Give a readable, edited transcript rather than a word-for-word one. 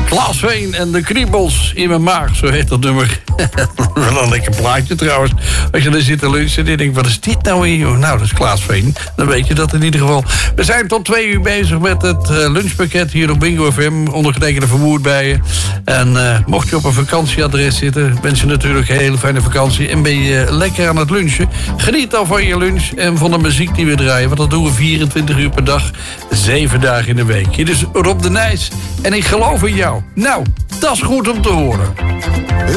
Klaas Veen en de kriebels in mijn maag, zo heet dat nummer. Wel een lekker plaatje trouwens. Als je er zit te lunchen en je denkt, wat is dit nou in? Nou, dat is Klaas Veen. Dan weet je dat in ieder geval. We zijn tot 2 uur bezig met het lunchpakket hier op Bingo FM. Ondergetekende Verwoerd bij je. En mocht je op een vakantieadres zitten, wens je natuurlijk een hele fijne vakantie. En ben je lekker aan het lunchen. Geniet dan van je lunch en van de muziek die we draaien. Want dat doen we 24 uur per dag, 7 dagen in de week. Hier is Rob de Nijs. En ik geloof in jou. Nou, dat is goed om te horen.